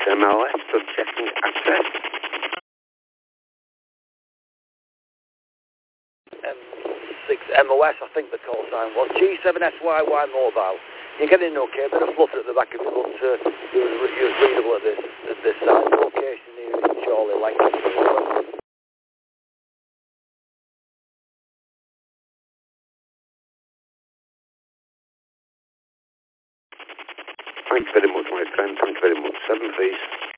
MLS, so checking access. M6 MOS, I think the call sign was. G7SYY mobile. You're getting okay, a bit of flutter at the back of it, but you're readable at this side. Location here is Charlie Lancaster. Thanks very much, my friend. Thanks very much. 7 please.